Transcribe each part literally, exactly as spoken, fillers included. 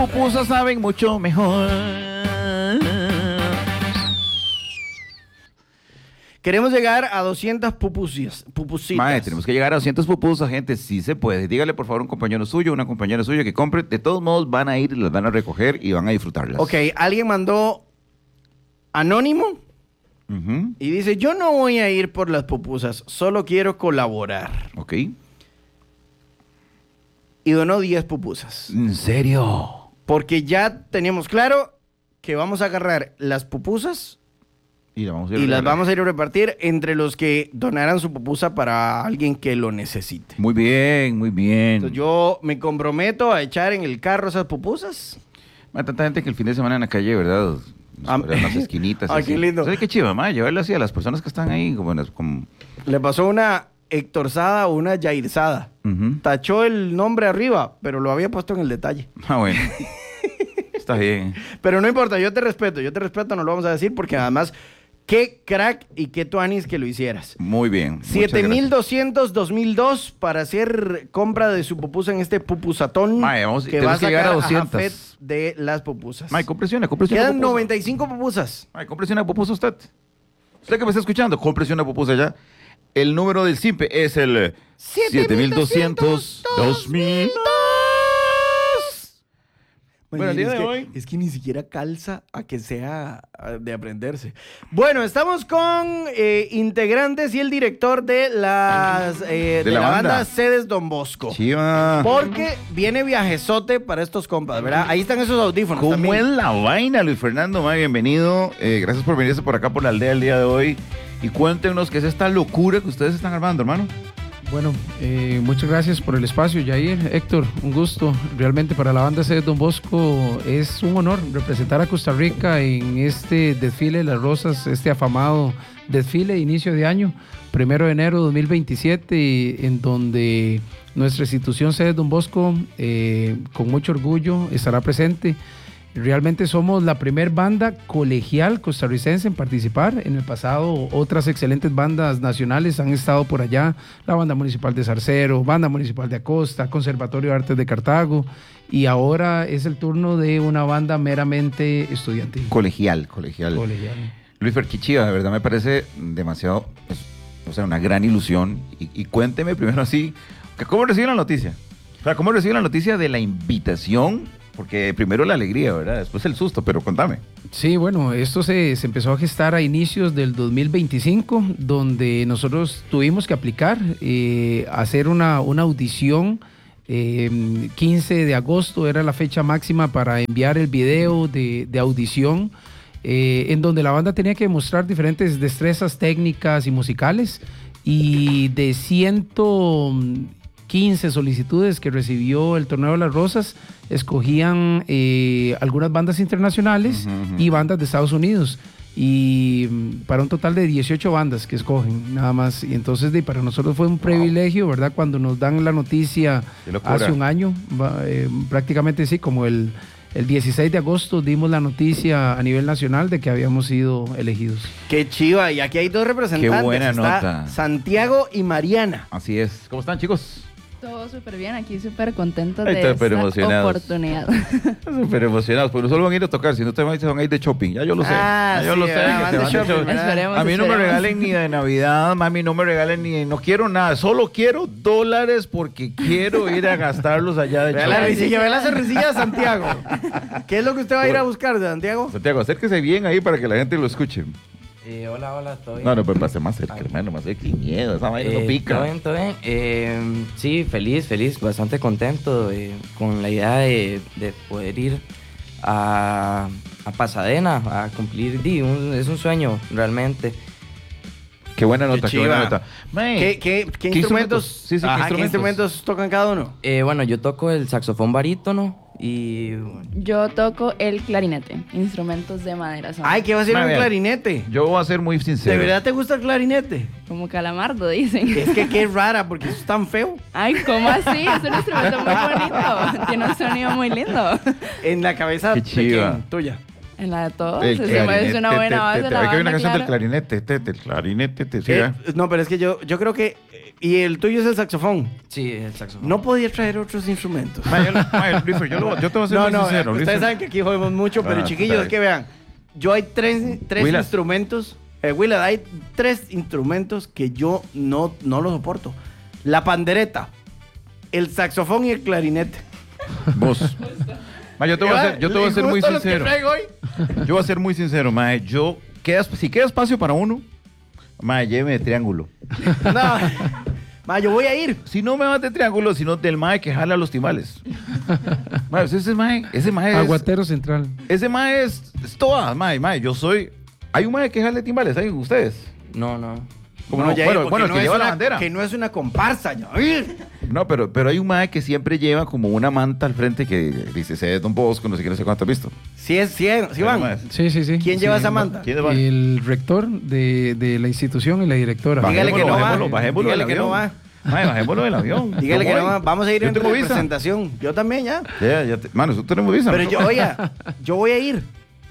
Pupusas saben mucho mejor. Queremos llegar a doscientas pupusias, pupusitas. Mae, tenemos que llegar a doscientas pupusas, gente. Sí se puede. Dígale, por favor, a un compañero suyo, una compañera suya que compre. De todos modos, van a ir, las van a recoger y van a disfrutarlas. Ok, alguien mandó anónimo Uh-huh. y dice, yo no voy a ir por las pupusas, solo quiero colaborar. Ok. Y donó diez pupusas. ¿En serio? Porque ya teníamos claro que vamos a agarrar las pupusas Y, la vamos a ir y a las regalar. vamos a ir a repartir entre los que donaran su pupusa para alguien que lo necesite. Muy bien, muy bien. Entonces yo me comprometo a echar en el carro esas pupusas. Mae, tanta gente que el fin de semana en la calle, ¿verdad? Ah, En las esquinitas. Ay, así. qué lindo. ¿Sabes qué chiva, mae? Llevarle así a las personas que están ahí como... en las- como... Le pasó una Hectorzada o una Yairzada. Ujú. Tachó el nombre arriba, pero lo había puesto en el detalle. Ah, bueno. Está bien. Pero no importa, yo te respeto, yo te respeto, no lo vamos a decir porque además, qué crack y qué tuanis que lo hicieras. Muy bien. Muchas siete mil gracias. doscientos, dos mil dos para hacer compra de su pupusa en este pupusatón Mae, vamos- que tenemos va a que llegar sacar a a doscientas. Jafet de las pupusas. Mae, cómprese una, cómprese una Quedan pupusa. noventa y cinco pupusas. Mae, cómprese una pupusa usted. Usted que me está escuchando, cómprese una pupusa ya. El número del simpe es el siete mil doscientos, dos mil dos. Bueno, el día es de que, hoy... es que ni siquiera calza a que sea ah, de aprenderse. Bueno, estamos con eh, integrantes y el director de las eh, de, la la banda. banda. Sedes Don Bosco. Chiva. Porque viene viajezote para estos compas, ¿verdad? Ahí están esos audífonos. ¿Cómo también. es la vaina, Luis Fernando? Mae, bienvenido. Eh, gracias por venirse por acá por la aldea el día de hoy. Y cuéntenos qué es esta locura que ustedes están armando, hermano. Bueno, eh, muchas gracias por el espacio, Yair, Héctor, un gusto. Realmente para la banda C de Don Bosco es un honor representar a Costa Rica en este desfile de las rosas, este afamado desfile de inicio de año, primero de enero de dos mil veintisiete, en donde nuestra institución C de Don Bosco, eh, con mucho orgullo, estará presente. Realmente somos la primer banda colegial costarricense en participar. En el pasado, otras excelentes bandas nacionales han estado por allá. La Banda Municipal de Zarcero, Banda Municipal de Acosta, Conservatorio de Artes de Cartago. Y ahora es el turno de una banda meramente estudiantil. Colegial, colegial. Colegial. Luis Ferquichiva, de verdad me parece demasiado, pues, o sea, una gran ilusión. Y, y cuénteme primero así, que ¿cómo recibe la noticia? O sea, ¿cómo recibe la noticia de la invitación? Porque primero la alegría, ¿verdad? Después el susto, pero contame. Sí, bueno, esto se, se empezó a gestar a inicios del dos mil veinticinco, donde nosotros tuvimos que aplicar, eh, hacer una, una audición. Eh, quince de agosto era la fecha máxima para enviar el video de, de audición, eh, en donde la banda tenía que demostrar diferentes destrezas técnicas y musicales. Y de ciento quince solicitudes que recibió el Torneo de las Rosas, escogían eh, algunas bandas internacionales Uh-huh, uh-huh. y bandas de Estados Unidos. Y mm, para un total de dieciocho bandas que escogen, nada más. Y entonces de, para nosotros fue un privilegio, ¿verdad? Cuando nos dan la noticia Qué locura. hace un año, va, eh, prácticamente sí, como el, el dieciséis de agosto dimos la noticia a nivel nacional de que habíamos sido elegidos. Qué chiva. Y aquí hay dos representantes. Qué buena Está nota. Santiago y Mariana. Así es. ¿Cómo están, chicos? Todo súper bien, aquí súper contentos Ay, de estoy esta súper emocionados. oportunidad. Súper emocionados, porque no solo van a ir a tocar, sino también se van a ir de shopping. Ya yo lo sé. Ah, ya yo sí, lo sé. ¿verdad? que Van se de van de shopping, shopping. ¿verdad? Esperemos, A mí no me esperemos. regalen ni de Navidad, mami, no me regalen ni... No quiero nada, solo quiero dólares porque quiero ir a gastarlos allá de Vea la shopping. risilla, vea la sonrisilla de Santiago. ¿Qué es lo que usted va a ir a buscar de Santiago? Santiago, acérquese bien ahí para que la gente lo escuche. Eh, hola, hola, ¿todo bien? No, no, pero pase más cerca, Ay. hermano, más cerca. Qué miedo, esa vaina no Eh, pica. ¿Todo bien, todo bien? Eh, sí, feliz, feliz, bastante contento eh, con la idea de, de poder ir a, a Pasadena a cumplir, di, un- es un sueño realmente. Qué buena nota, qué, chiva. buena nota. Mae, ¿Qué, qué, qué ¿qué instrumentos? instrumentos? Sí, sí, ¿qué Ajá, ¿qué instrumentos? instrumentos tocan cada uno? Eh, bueno, yo toco el saxofón barítono y... Yo toco el clarinete, instrumentos de madera. son Ay, ¿qué va a ser Mae, un vea. clarinete? Yo voy a ser muy ¿De sincero. verdad te gusta el clarinete? Como calamardo, dicen. Es que qué rara, porque eso es tan feo. Ay, ¿cómo así? Es un instrumento muy bonito. Tiene un sonido muy lindo. En la cabeza Qué de chiva. quién, tuya. En la de todos. El Se me hace clarinete, una buena te- base te- la Hay que ver una banda, canción del claro. clarinete, te- te- el clarinete, te- sí, Eh, ¿verdad? no, pero es que yo, yo creo que eh, Y el tuyo es el saxofón. Sí, el saxofón. No podía traer otros instrumentos. Ma, yo, ma, Luis, yo, lo- yo te voy a ser No, muy no, sincero. ustedes Luis. saben que aquí jodemos mucho, pero Ah, chiquillos, está es que vean, yo hay tres, tres Willas. instrumentos, eh, Willard, hay tres instrumentos que yo no, no los soporto. La pandereta, el saxofón y el clarinete. Vos. Ma, yo te voy a ser, yo te voy a ser muy Justo los que sincero. traigo hoy. Yo voy a ser muy sincero, ma. Yo, queda, si queda espacio para uno, ma, lléveme de triángulo. No, ma, yo voy a ir. Si no me vas de triángulo, sino del mae que jala los timbales. Ma, ese mae, ese mae es... Aguatero Central. Ese mae es, es toda, mae, mae. Yo soy... Hay un mae que jale timbales, ¿saben ustedes? No, no. Como No, no, Jair, bueno, porque bueno, el no que es lleva una- la bandera. Que no es una comparsa, Jair. No, pero, pero hay un mae que siempre lleva como una manta al frente que dice, se es Don Bosco, no sé qué, no sé cuánto has visto. Sí, es, sí, es- sí van. Mae, Sí, sí, sí. ¿Quién Sí. lleva esa manta? ¿Quién va? El rector de, de la institución y la directora. Dígale que no va. bajémoslo, bajémoslo Dígale del que no avión. va. Mae, bajémoslo del avión. Dígale Yo que no voy. va. Vamos a ir Yo en tengo visa. representación. Yo también, ya. Ya, ya te- mano, nosotros tenemos visa. Pero ¿no? yo, oiga, yo voy a ir.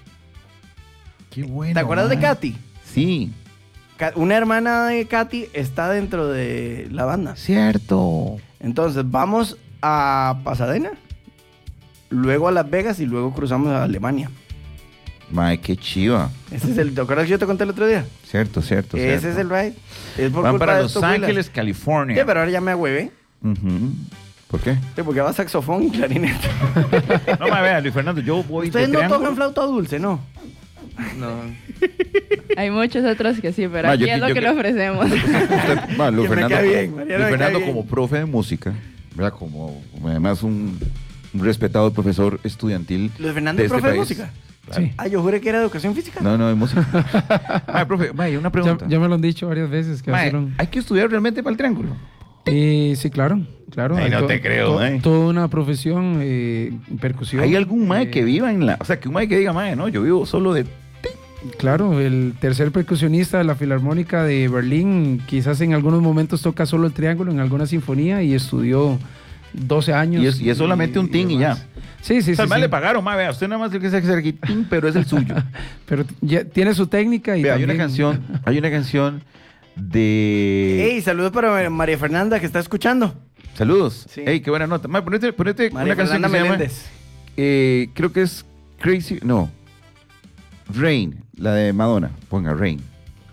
Qué bueno. ¿Te acuerdas de mae. Katy? Sí. Ka- Una hermana de Katy está dentro de la banda. Cierto. Entonces, vamos a Pasadena, luego a Las Vegas y luego cruzamos a Alemania. Mae, qué chiva. Ese es el, ¿te acuerdas que yo te conté el otro día? Cierto, cierto. Ese cierto. es el ride. Es por Van culpa para de Los estos Willas. Ángeles, California. Sí, pero ahora ya me agüevé. Ujú. ¿Por qué? Sí, porque va saxofón y clarinete. No me vea, Luis Fernando, yo voy Ustedes de no triángulo. tocan flauta dulce, ¿no? No. Hay muchos otros que sí, pero Ma, aquí yo- es lo yo que cre- le ofrecemos. Usted, ma, Luis Que me Fernando, cae bien, Mariano, Luis me cae Fernando bien. como profe de música, ¿verdad? Como además un, un respetado profesor estudiantil. Luis Fernando de es este profe de país. música. Sí. Ah, yo juré que era educación física. No, no, de música. Ma, profe, ma, y una Ya, pregunta. ya me lo han dicho varias veces que Ma, hicieron. ¿hay que estudiar realmente para el triángulo? Eh, sí, claro, claro. Ay, Hay no to- te creo, to- eh. Toda una profesión, eh, percusión. ¿Hay algún mae eh, que viva en la... O sea, que un mae que diga, mae, no, yo vivo solo de... Claro, el tercer percusionista de la Filarmónica de Berlín, quizás en algunos momentos toca solo el triángulo en alguna sinfonía y estudió doce años. Y es, y es solamente un ting y ya. demás. Sí, sí, O sea, sí. al mae sí. le pagaron, mae, vea, usted nada más tiene que hacer aquí, ting, pero es el suyo. Pero ya tiene su técnica y Vea, hay una también- canción, hay una canción de... Hey, saludos para María Fernanda que está escuchando. Saludos. Sí. Ey, qué buena nota. Mae, ponete, ponete María una canción Fernanda que se llama... Meléndez. eh, creo que es Crazy... No. Rain, la de Madonna. Ponga Rain.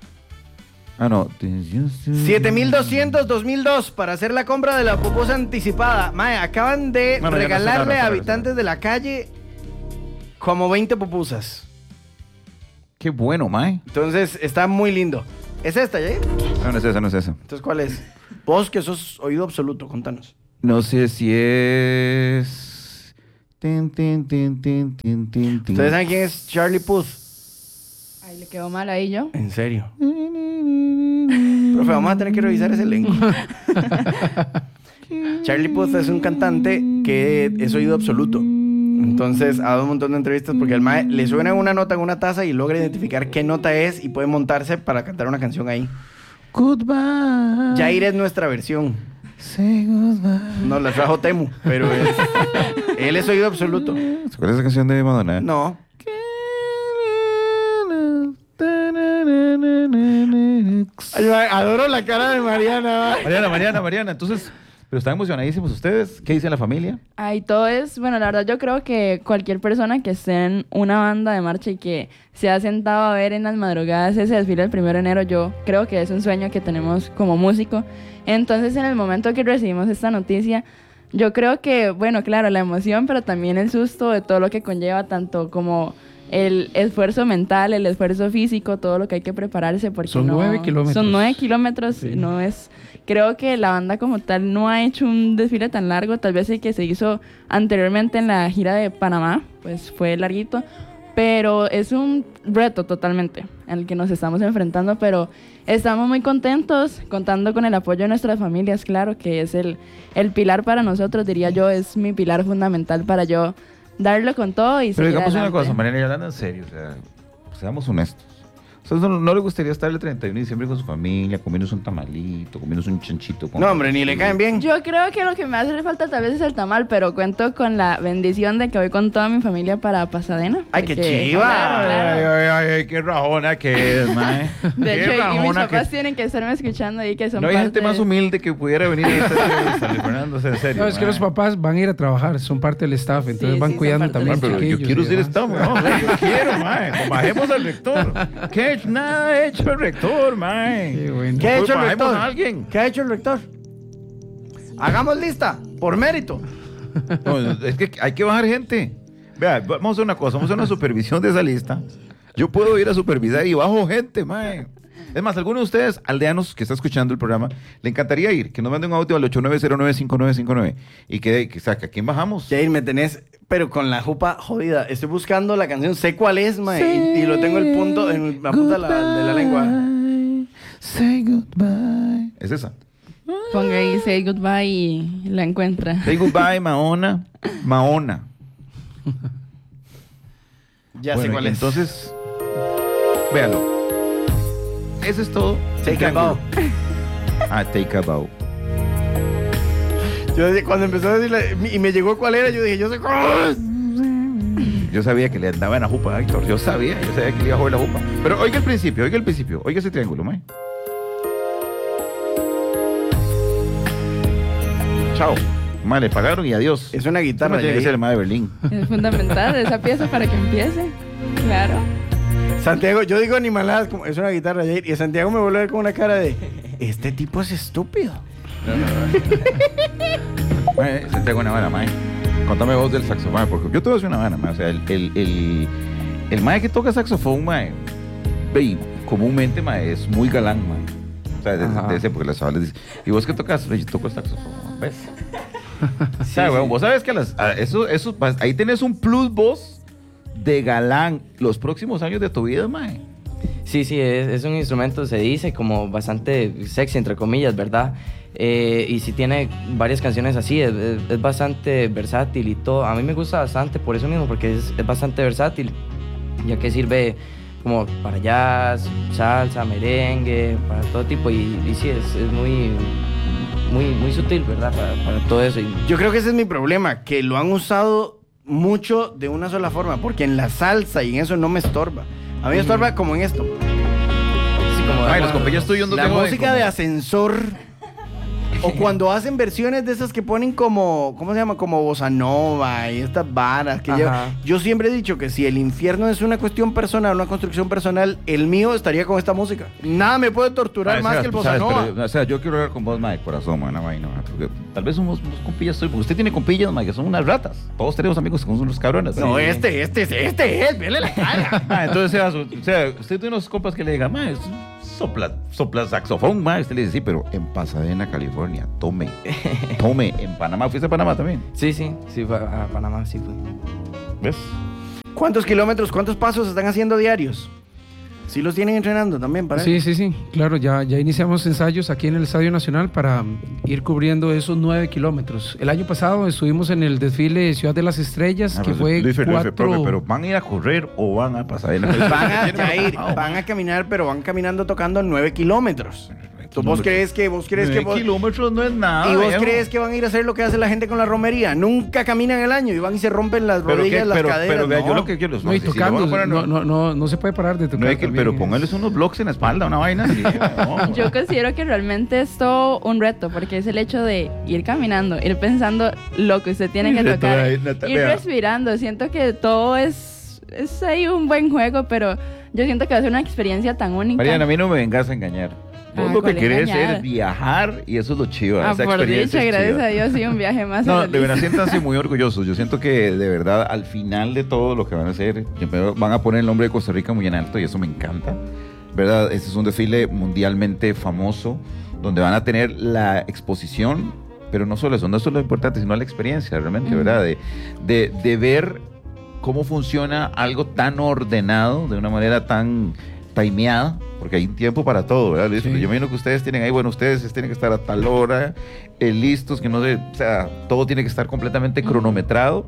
Ah, no. siete mil doscientos, dos mil dos para hacer la compra de la pupusa anticipada. Mae, acaban de Bueno, ya no regalarle suena, a suena, habitantes de la calle como veinte pupusas. Qué bueno, mae. Entonces, está muy lindo. ¿Es esta, ya? No, no es esa, no es esa. Entonces, ¿cuál es? Vos que sos oído absoluto, contanos. No sé si es... Tin, tin, tin, tin, tin, tin, tin. ¿Ustedes saben quién es Charlie Puth? Ay, le quedó mal ahí yo. En serio. Profe, vamos a tener que revisar ese elenco. Charlie Puth es un cantante que es oído absoluto. Entonces, ha dado un montón de entrevistas porque al mae le suena una nota en una taza y logra identificar qué nota es y puede montarse para cantar una canción ahí. Goodbye. Jair es nuestra versión. Say goodbye. Nos la trajo Temu, pero es- él es oído absoluto. ¿Se acuerdan de esa canción de Madonna? No. Ay, mae, adoro la cara de Mariana. mae. Mariana, Mariana, Mariana. Entonces, pero están emocionadísimos ustedes. ¿Qué dice la familia? Ay, todo es, bueno, la verdad yo creo que cualquier persona que esté en una banda de marcha y que se ha sentado a ver en las madrugadas ese desfile del primero de enero, yo creo que es un sueño que tenemos como músico. Entonces, en el momento que recibimos esta noticia, yo creo que, bueno, claro, la emoción, pero también el susto de todo lo que conlleva, tanto como el esfuerzo mental, el esfuerzo físico, todo lo que hay que prepararse. Porque Son no- nueve kilómetros. Son nueve kilómetros, Sí. no es... Creo que la banda como tal no ha hecho un desfile tan largo, tal vez el que se hizo anteriormente en la gira de Panamá, pues fue larguito, pero es un reto totalmente al que nos estamos enfrentando, pero estamos muy contentos, contando con el apoyo de nuestras familias, claro, que es el, el pilar para nosotros, diría yo, es mi pilar fundamental para yo darlo con todo y Pero seguir digamos una adelante. cosa, Mariana, y hablando en serio, o sea, seamos honestos. O ¿Ustedes no, no le gustaría estar el treinta y uno de diciembre con su familia, comiéndose un tamalito, comiéndose un chanchito? Con No, hombre, ni le caen bien. Yo creo que lo que me hace falta tal vez es el tamal, pero cuento con la bendición de que voy con toda mi familia para Pasadena. Ay, qué porque- chiva. Claro, claro. Ay, ay, ay, qué rajona que es, mae. De Qué hecho, y mis rajona papás que- tienen que estarme escuchando ahí que son No hay gente parte más de- humilde que pudiera venir a esta entrevista, Luis Fernando, o sea, en serio. No, es que mae. los papás van a ir a trabajar, son parte del staff, entonces Sí, van sí, son cuidando parte también Ah, pero yo chiquillos quiero y ser demás. estamos, no, o sea, yo quiero, mae. Pues bajemos al rector. ¿Qué ha hecho? Nada ha hecho el rector, mae. Qué bueno. ¿Qué ha Pues hecho el bajemos rector? a alguien. ¿Qué ha hecho el rector? Hagamos lista, por mérito. No, es que hay que bajar gente. Vea, vamos a hacer una cosa, vamos a hacer una supervisión de esa lista. Yo puedo ir a supervisar y bajo gente, mae. Es más, alguno de ustedes, aldeanos que está escuchando el programa, le encantaría ir, que nos manden un audio al ocho nueve cero nueve cinco nueve cinco nueve y que, que saca, ¿a quién bajamos? Jair, me tenés, pero con la jupa jodida. Estoy buscando la canción, sé cuál es, mae, y, y lo tengo el punto en la punta de la, de la lengua. Say goodbye. Es esa. Ponga ahí Say Goodbye y la encuentra. Say goodbye, Mahona. Mahona. Ya sé Bueno, cuál y es. entonces, véalo. Ese es todo. Take a El bow. triángulo. Ah, take a bow. Yo dije- cuando empezó a decirle, y me llegó cuál era, yo dije, yo sé cuál es. Yo sabía que le andaba en la jupa, Héctor. Yo sabía, yo sabía que le iba a joder la jupa. Pero oiga el principio, oiga el principio. Oiga ese triángulo, mae. Chao. Mae, le pagaron y adiós. Es una guitarra, Eso no tiene que Jair. ser el mae de Berlín. Es fundamental esa pieza para que empiece. Claro. Santiago, yo digo animaladas, como es una guitarra, Jair, y Santiago me vuelve a ver con una cara de, este tipo es estúpido. Mae, se tengo una vara, mae. Contame vos del saxofón, porque yo te voy a decir una vara, mae. O sea, el, el, el, el mae que toca saxofón, mae, ve, y comúnmente, mae, es muy galán, mae. O sea, Ajá. desde ese, porque las chavales dicen, ¿y vos qué tocas? Yo toco saxofón, ¿ves? O sea, weón, vos sabes que las, a- eso, eso, ahí tenés un plus vos de galán los próximos años de tu vida, mae. Sí, sí, es, es un instrumento, se dice, como bastante sexy, entre comillas, ¿verdad? Eh, y sí tiene varias canciones así, es, es- es bastante versátil y todo. A mí me gusta bastante por eso mismo, porque es, es bastante versátil, ya que sirve como para jazz, salsa, merengue, para todo tipo. Y, y sí, es, es muy, muy, muy sutil, ¿verdad? Para, para todo eso. Y, Yo creo que ese es mi problema, que lo han usado mucho de una sola forma, porque en la salsa y en eso no me estorba. A mí me estorba como en esto. así como Ay, los compañeros tuyos no La tengo música de ascensor. O cuando hacen versiones de esas que ponen como, ¿cómo se llama? Como bossa nova y estas varas que Ajá. lleva. Yo siempre he dicho que si el infierno es una cuestión personal, una construcción personal, el mío estaría con esta música. Nada me puede torturar Mae, más Sebas, que el tú bossa sabes, nova. pero, o sea, yo quiero hablar con vos, mae, de corazón, mae, una vaina, mae, porque tal vez somos, somos compillas, soy, porque usted tiene compillas, mae, que son unas ratas. Todos tenemos amigos que son unos cabrones. No, Sí. este, este, es- este es, vele la cara. Ah, entonces, Sebas, o sea, usted tiene unos compas que le digan, mae, es un sopla, sopla saxofón, mae. Usted le dice, sí, pero en Pasadena, California, tome, tome. En Panamá, ¿fuiste a Panamá también? Sí, sí, sí, fue a Panamá, sí fue. ¿Ves? ¿Cuántos kilómetros, cuántos pasos están haciendo diarios? Sí los tienen entrenando también para Sí, sí, sí, claro, ya, ya iniciamos ensayos aquí en el Estadio Nacional para mm, ir cubriendo esos nueve kilómetros. El año pasado estuvimos en el desfile Ciudad de las Estrellas, Ah, que pues, fue Luis Fernández, cuatro... profe, pero ¿van a ir a correr o van a Pasadena? Van a, ya ir, van a caminar, pero van caminando tocando nueve kilómetros. ¿Tú vos crees que vos crees que Nueve vos, kilómetros no es nada. y vos viejo. crees que van a ir a hacer lo que hace la gente con la romería? Nunca caminan el año y van y se rompen las Pero, rodillas, ¿qué? las pero, caderas. pero vea, no. yo lo que quiero es No, y si lo van tocando, a poner, no, no, no, no se puede parar de tocar. no hay que- también, pero es- póngales unos blocks en la espalda, una vaina así. no. Yo considero que realmente es todo un reto, porque es el hecho de ir caminando, ir pensando lo que usted tiene que Reto, tocar, vea, Nata- ir vea. respirando. Siento que todo es, es ahí un buen juego, pero yo siento que va a ser una experiencia tan única. Mariana, a mí no me vengas a engañar. Vos Ah, lo que ¿cuál querés engañar? es viajar y eso es lo chido. Ah, esa por experiencia dicha, es gracias chiva. a Dios, sí, un viaje más. No, feliz. de verdad siéntanse muy orgullosos. Yo siento que de verdad al final de todo lo que van a hacer, primero van a poner el nombre de Costa Rica muy en alto y eso me encanta. ¿Verdad? Este es un desfile mundialmente famoso donde van a tener la exposición, pero no solo eso, no solo lo importante, sino la experiencia realmente, Ujú. ¿verdad? De, de, de ver cómo funciona algo tan ordenado, de una manera tan timeada, porque hay un tiempo para todo, ¿verdad, Luis? Sí. Porque yo me imagino que ustedes tienen ahí, bueno, ustedes tienen que estar a tal hora, eh, listos, que no sé, o sea, todo tiene que estar completamente Ujú. cronometrado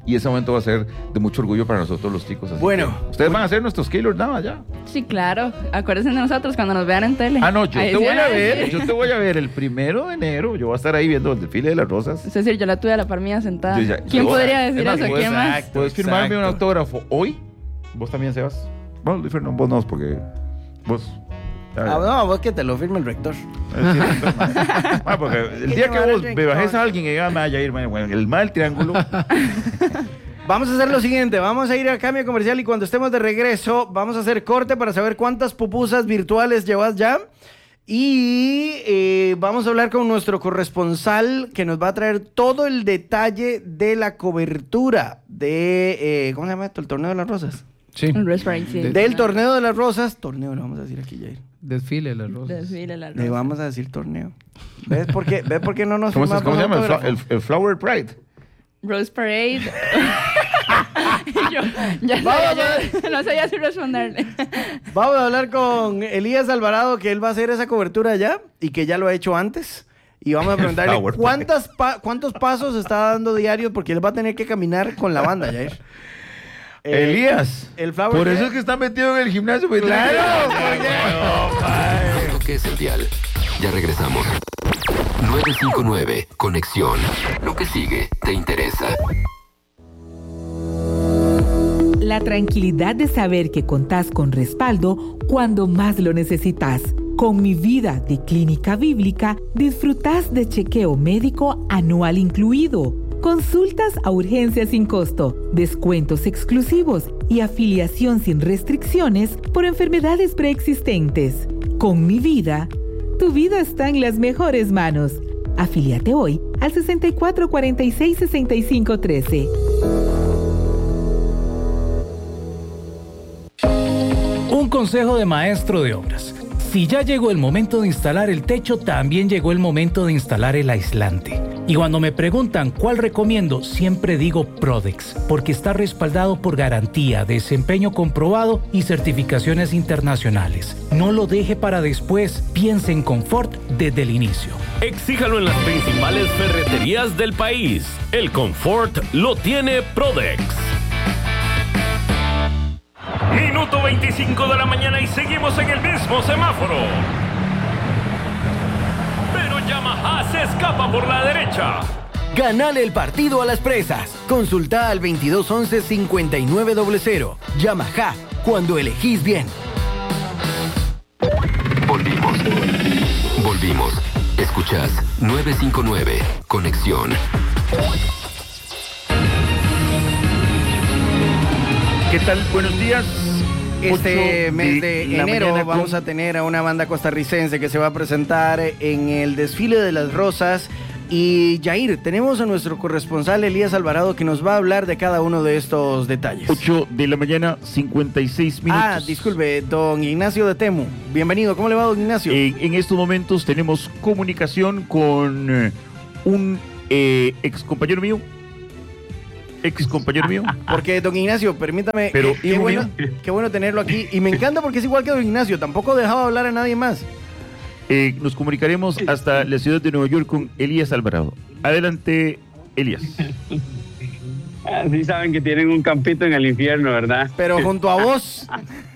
y ese momento va a ser de mucho orgullo para nosotros los chicos. Así Bueno. que ustedes van a ser nuestros Keylor Nava ya. Sí, claro. Acuérdense de nosotros cuando nos vean en tele. Ah, no, yo Ahí te sí voy van a ver, decir. yo te voy a ver el primero de enero. Yo voy a estar ahí viendo el desfile de las rosas. Es decir, yo la tuve a la par mía sentada. Yo ya- ¿Quién yo- podría es decir más, eso? puedes- ¿Quién más? exacto. ¿Puedes firmarme un exacto. autógrafo hoy? Vos también, Sebas. Bueno, Luis Fernando, vos no, porque vos... Ah, no, vos que te lo firme el rector. Ah, porque el día que vos me bajes a alguien y diga, me vaya a ir, bueno, el mal triángulo. Vamos a hacer lo siguiente, vamos a ir a cambio comercial y cuando estemos de regreso vamos a hacer corte para saber cuántas pupusas virtuales llevas ya y eh, vamos a hablar con nuestro corresponsal que nos va a traer todo el detalle de la cobertura de, eh, ¿cómo se llama esto? El Torneo de las Rosas. Sí. Un Rose Parade, sí. De- Del Torneo de las Rosas, torneo le vamos a decir aquí, Jair. Desfile de las rosas. Desfile la Le rosa. vamos a decir torneo. ¿Ves por qué, ¿Ves por qué no nos ¿Cómo, se, firmamos cómo se llama? El, fla- autógrafo? el- el Flower Pride. Rose Parade. Yo ya Vamos sabía, yo no sabía si responderle. Vamos a hablar con Elías Alvarado, que él va a hacer esa cobertura ya y que ya lo ha hecho antes. Y vamos a preguntarle Flower Pride. cuántas pa- cuántos pasos está dando diarios porque él va a tener que caminar con la banda, Jair. Eh, Elías. el Flower Por eso ¿qué? es que está metido en el gimnasio. pues, Claro, No toques el dial. Ya regresamos. nueve cinco nueve, Conexión. Lo que sigue te interesa. La tranquilidad de saber que contás con respaldo cuando más lo necesitas. Con Mi Vida de Clínica Bíblica, disfrutás de chequeo médico anual incluido, consultas a urgencias sin costo, descuentos exclusivos y afiliación sin restricciones por enfermedades preexistentes. Con Mi Vida, tu vida está en las mejores manos. Afíliate hoy al sesenta y cuatro cuarenta y seis sesenta y cinco trece. Un consejo de maestro de obras. Si ya llegó el momento de instalar el techo, también llegó el momento de instalar el aislante. Y cuando me preguntan cuál recomiendo, siempre digo Prodex, porque está respaldado por garantía, desempeño comprobado y certificaciones internacionales. No lo deje para después, piense en confort desde el inicio. Exíjalo en las principales ferreterías del país. El confort lo tiene Prodex. Minuto veinticinco de la mañana y seguimos en el mismo semáforo. Pero Yamaha se escapa por la derecha. Ganale el partido a las presas. Consulta al veintidós once cincuenta y nueve cero cero. Yamaha, cuando elegís bien. Volvimos. Volvimos. Escuchás nueve cinco nueve, Conexión. ¿Qué tal? Buenos días. Este Ocho mes de la enero mañana vamos con- a tener a una banda costarricense que se va a presentar en el desfile de las rosas. Y Jair, tenemos a nuestro corresponsal Elías Alvarado que nos va a hablar de cada uno de estos detalles. ocho de la mañana, cincuenta y seis minutos. Ah, disculpe, don Ignacio de Temu. Bienvenido, ¿cómo le va, don Ignacio? En, en estos momentos tenemos comunicación con eh, un eh, ex compañero mío. Ex compañero mío. Porque, don Ignacio, permítame, Pero, eh, qué, hijo bueno, mío. qué bueno tenerlo aquí. Y me encanta porque es igual que don Ignacio, tampoco dejaba hablar a nadie más. Eh, nos comunicaremos hasta la ciudad de Nueva York con Elías Alvarado. Adelante, Elías. Así saben que tienen un campito en el infierno, ¿verdad? Pero junto a vos.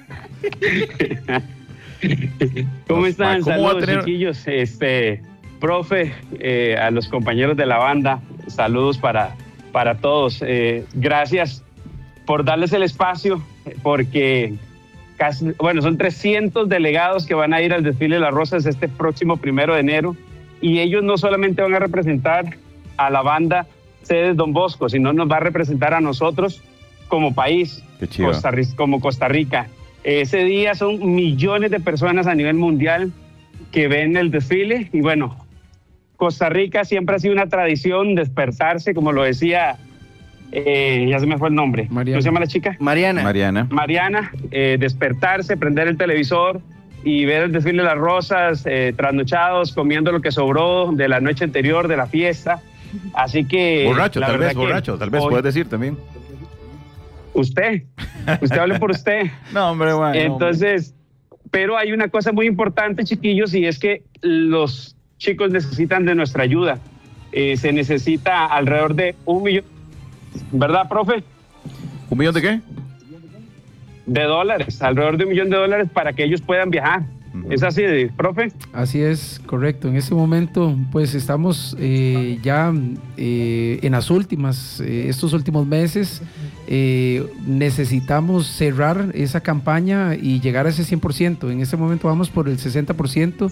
¿Cómo están? ¿Cómo va a Saludos, tener- chiquillos. Este, profe, eh, a los compañeros de la banda, saludos para, para todos. Eh, gracias por darles el espacio, porque casi, bueno, son trescientos delegados que van a ir al desfile de las rosas este próximo primero de enero, y ellos no solamente van a representar a la banda Sedes Don Bosco, sino nos va a representar a nosotros como país, Qué chiva. Costa Rica, como Costa Rica. Ese día son millones de personas a nivel mundial que ven el desfile, y bueno, Costa Rica siempre ha sido una tradición despertarse, como lo decía, eh, ya se me fue el nombre. Mariana. ¿Cómo se llama la chica? Mariana. Mariana. Mariana, eh, despertarse, prender el televisor y ver el desfile de las rosas, eh, trasnochados, comiendo lo que sobró de la noche anterior, de la fiesta. Así que... Borracho, la tal verdad vez, que borracho, tal vez hoy- puedes decir también. Usted, usted hable por usted. No, hombre, bueno. Entonces, pero hay una cosa muy importante, chiquillos, y es que los chicos necesitan de nuestra ayuda. Eh, se necesita alrededor de un millón, ¿verdad, profe? ¿Un millón de qué? De dólares, alrededor de un millón de dólares para que ellos puedan viajar. Uh-huh. ¿Es así, profe? Así es, correcto. En este momento, pues estamos eh, ya eh, en las últimas, eh, estos últimos meses, eh, necesitamos cerrar esa campaña y llegar a ese cien por ciento. En este momento vamos por el sesenta por ciento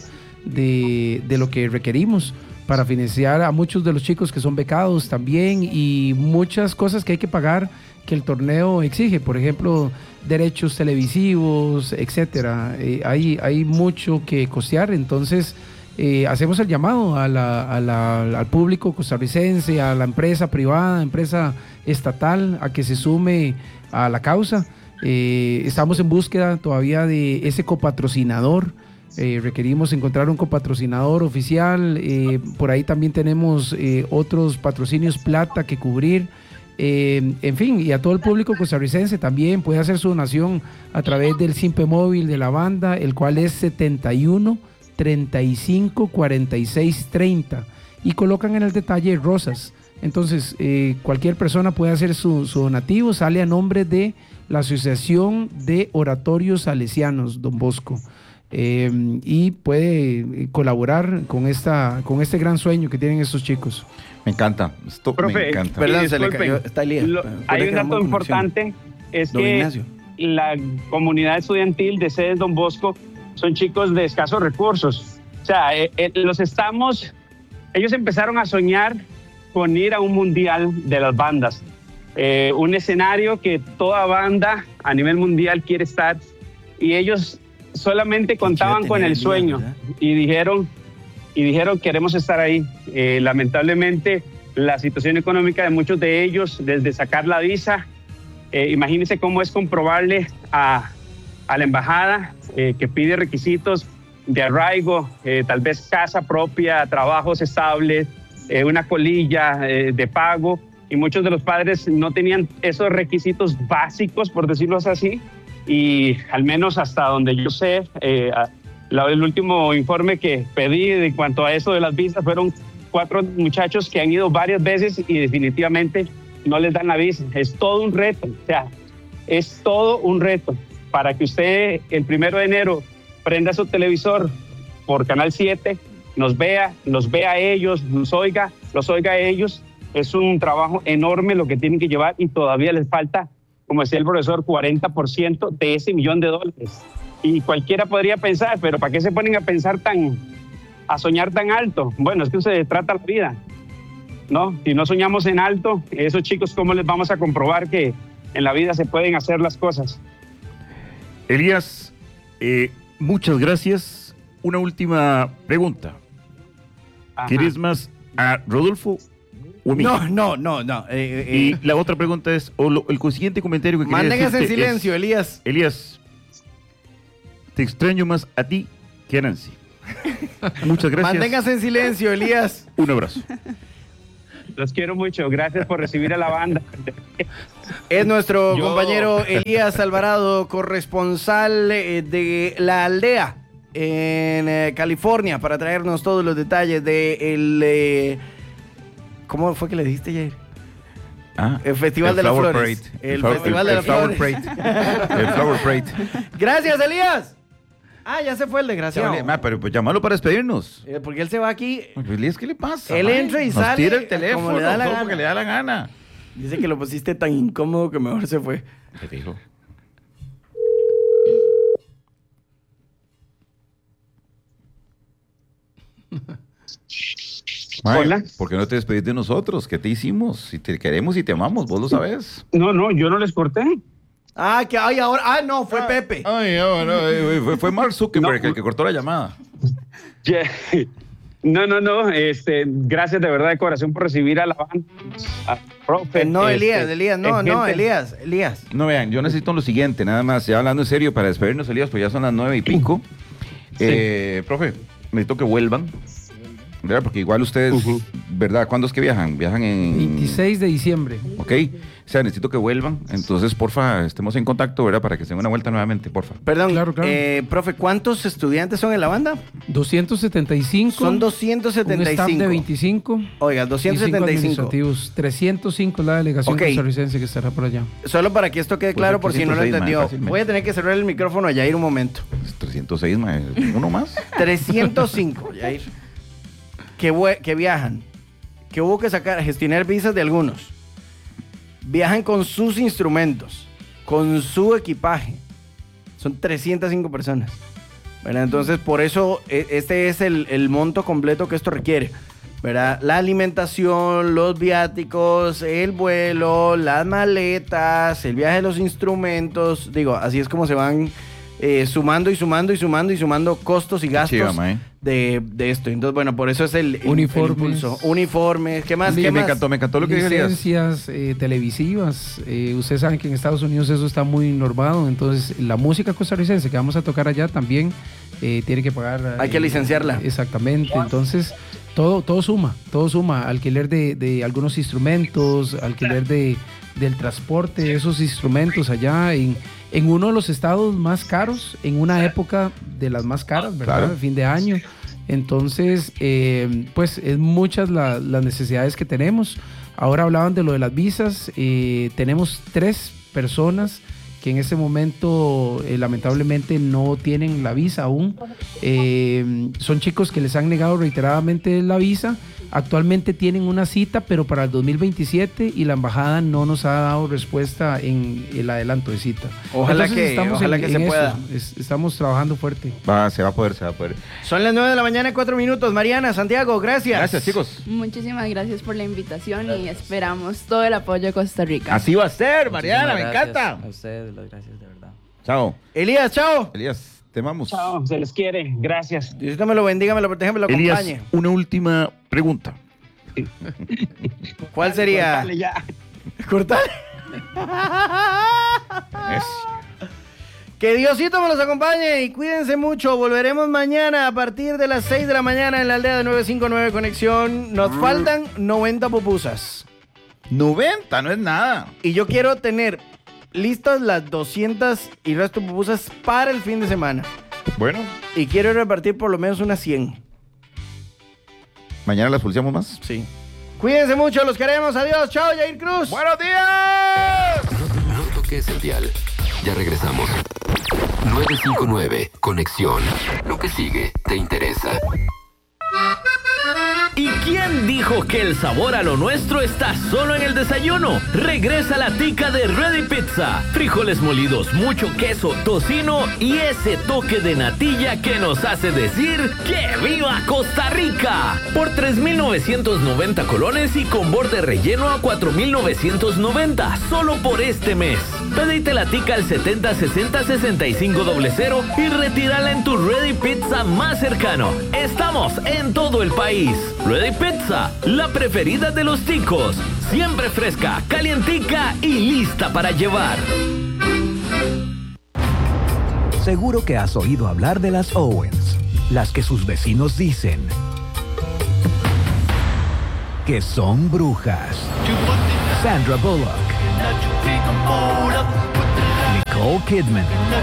de, de lo que requerimos para financiar a muchos de los chicos que son becados también y muchas cosas que hay que pagar que el torneo exige, por ejemplo, derechos televisivos, etcétera. Eh, hay, hay mucho que costear, entonces eh, hacemos el llamado a la, a la, al público costarricense, a la empresa privada, empresa estatal, a que se sume a la causa. Eh, estamos en búsqueda todavía de ese copatrocinador. Eh, requerimos encontrar un copatrocinador oficial. Eh, por ahí también tenemos eh, otros patrocinios plata que cubrir. Eh, en fin, y a todo el público costarricense también puede hacer su donación a través del Simpe Móvil de la banda, el cual es setenta y uno, treinta y cinco, cuarenta y seis, treinta, y colocan en el detalle rosas. Entonces, eh, cualquier persona puede hacer su, su donativo, sale a nombre de la Asociación de Oratorios Salesianos, Don Bosco. Eh, y puede colaborar con, esta, con este gran sueño que tienen estos chicos. Me encanta, esto Profe, me encanta. Perdón, se le cayó, está Lo, hay un dato importante, es Don que Ignacio. La comunidad estudiantil de sedes Don Bosco son chicos de escasos recursos. O sea, eh, eh, los estamos, ellos empezaron a soñar con ir a un mundial de las bandas. Eh, un escenario que toda banda a nivel mundial quiere estar, y ellos solamente contaban con el sueño, ¿verdad? y dijeron y dijeron queremos estar ahí. Eh, lamentablemente la situación económica de muchos de ellos, desde sacar la visa, eh, imagínense cómo es comprobarle a, a la embajada eh, que pide requisitos de arraigo, eh, tal vez casa propia, trabajos estables, eh, una colilla eh, de pago, y muchos de los padres no tenían esos requisitos básicos, por decirlo así. Y al menos hasta donde yo sé, eh, la, el último informe que pedí en cuanto a eso de las visas fueron cuatro muchachos que han ido varias veces y definitivamente no les dan la visa. Es todo un reto, o sea, es todo un reto. Para que usted el primero de enero prenda su televisor por Canal siete, nos vea, los vea a ellos, los oiga, los oiga a ellos, es un trabajo enorme lo que tienen que llevar, y todavía les falta, como decía el profesor, cuarenta por ciento de ese millón de dólares. Y cualquiera podría pensar, pero ¿para qué se ponen a pensar tan, a soñar tan alto? Bueno, es que se trata la vida, ¿no? Si no soñamos en alto, esos chicos, ¿cómo les vamos a comprobar que en la vida se pueden hacer las cosas? Elías, eh, muchas gracias. Una última pregunta. Ajá. ¿Quieres más a Rodolfo? No, no, no, no. Eh, eh, y la otra pregunta es, o lo, el siguiente comentario que quería manténgase en silencio, es, Elías. Elías, te extraño más a ti que a Nancy. Muchas gracias. Manténgase en silencio, Elías. Un abrazo. Los quiero mucho. Gracias por recibir a la banda. Es nuestro Yo... compañero Elías Alvarado, corresponsal de La Aldea en eh, California, para traernos todos los detalles de el... Eh, ¿Cómo fue que le dijiste, Jair? Ah, el Festival el de las Flower Flores. Parade. El, el Festival el, de el las Flores. El Flower Parade. Gracias, Elías. Ah, ya se fue el desgraciado. Chale, ma, pero pues llámalo para despedirnos. Eh, porque él se va aquí. Elías, ¿qué le pasa? Él ma? entra y Nos sale. tira el teléfono, como le da la todo gana. porque le da la gana. Dice que lo pusiste tan incómodo que mejor se fue. ¿Qué dijo? May, Hola. ¿por qué no te despedís de nosotros? ¿Qué te hicimos? Si te queremos y te amamos, vos lo sabés. No, no, yo no les corté. Ah, que ay, ahora. Ah, no, fue ah, Pepe. Ay, no, no, fue, fue Mark Zuckerberg no. el que cortó la llamada. Yeah. No, no, no. Este, gracias de verdad de corazón por recibir a la banda. A profe, no, este, Elías, Elías, no, no, gente. Elías, Elías. No, vean, yo necesito lo siguiente, nada más, ya hablando en serio, para despedirnos, Elías, pues ya son las nueve y pico. Sí. Eh, profe, necesito que vuelvan, ¿verdad? Porque igual ustedes uh-huh. ¿verdad? ¿Cuándo es que viajan? Viajan en... veintiséis de diciembre. Ok. O sea, necesito que vuelvan. Entonces, porfa, estemos en contacto, ¿verdad? Para que se den una vuelta nuevamente, porfa. Perdón, Claro, claro. eh, profe, ¿cuántos estudiantes son en la banda? doscientos setenta y cinco. Son doscientos setenta y cinco. Un staff de veinticinco. Oiga, doscientos setenta y cinco. Y cinco administrativos. trescientos cinco es la delegación Ok. costarricense que estará por allá. Solo para que esto quede Pues claro por si no lo trescientos seis, entendió. mae, fácilmente. Voy a tener que cerrar el micrófono a Yair un momento. trescientos seis, mae, uno más. trescientos cinco, Yair. Que, vue- que viajan. Que hubo que sacar, gestionar visas de algunos. Viajan con sus instrumentos, con su equipaje. Son trescientas cinco personas. ¿Verdad? Entonces, por eso, e- este es el, el monto completo que esto requiere. ¿Verdad? La alimentación, los viáticos, el vuelo, las maletas, el viaje de los instrumentos. Digo, así es como se van eh, sumando y sumando y sumando y sumando costos y gastos Chiva, mae. de, de esto. Entonces, bueno, por eso es el, el- el Uniformes. impulso. Uniformes. ¿Qué más? Sí, ¿Qué me más? encantó, me encantó lo que dijo Elías. Licencias eh, televisivas. Eh, ustedes saben que en Estados Unidos eso está muy normado. Entonces, la música costarricense que vamos a tocar allá también eh, tiene que pagar. Hay que eh, licenciarla. Exactamente. Entonces, todo, todo suma. Todo suma. Alquiler de, de algunos instrumentos, alquiler de, del transporte de esos instrumentos allá en, en uno de los estados más caros, en una época de las más caras, ¿verdad? Claro. Fin de año. Entonces, eh, pues es muchas la- las necesidades que tenemos. Ahora hablaban de lo de las visas. Eh, tenemos tres personas que en este momento eh, lamentablemente no tienen la visa aún. Eh, son chicos que les han negado reiteradamente la visa. Actualmente tienen una cita, pero para el dos mil veintisiete y la embajada no nos ha dado respuesta en el adelanto de cita. Ojalá Entonces, que- estamos ojalá en- que en se eso. pueda. Es- estamos trabajando fuerte. Va, se va a poder, se va a poder. Son las nueve de la mañana, cuatro minutos. Mariana, Santiago, gracias. Gracias, chicos. Muchísimas gracias por la invitación y esperamos todo el apoyo de Costa Rica. Así va a ser, Mariana, me Muchísimas gracias encanta. A ustedes, las gracias de verdad. Chao. Elías, chao. Elías, te amamos. Chao, se les quiere. Gracias. Dios me lo bendiga, me lo proteja, me lo Elías, acompañe. una última pregunta. ¿Cuál sería? Cortale ya. Cortar. Que Diosito me los acompañe y cuídense mucho. Volveremos mañana a partir de las seis de la mañana en la aldea de nueve cinco nueve Conexión. Nos faltan noventa pupusas. noventa, no es nada. Y yo quiero tener listas las doscientas y resto de pupusas para el fin de semana. Bueno, Y quiero repartir por lo menos unas cien. mañana las pulsamos más. Sí. Cuídense mucho, los queremos. Adiós. Chao, Yair Cruz. ¡Buenos días! No, no toques el dial. Ya regresamos. nueve cinco nueve, Conexión. Lo que sigue te interesa. ¿Y quién dijo que el sabor a lo nuestro está solo en el desayuno? Regresa la tica de Ready Pizza. Frijoles molidos, mucho queso, tocino y ese toque de natilla que nos hace decir ¡que viva Costa Rica! Por tres mil novecientos noventa colones y con borde relleno a cuatro mil novecientos noventa, solo por este mes. Pedite la tica al setenta sesenta sesenta y cinco cero y retírala en tu Ready Pizza más cercano. Estamos en todo el país. Ready Pizza, la preferida de los ticos. Siempre fresca, calientica y lista para llevar. Seguro que has oído hablar de las Owens, las que sus vecinos dicen que son brujas. Sandra Bullock, Nicole Kidman.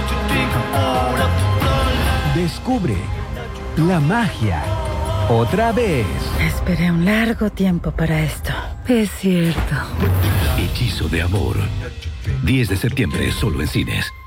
Descubre la magia otra vez. Esperé un largo tiempo para esto. Es cierto. Hechizo de amor. diez de septiembre, solo en cines.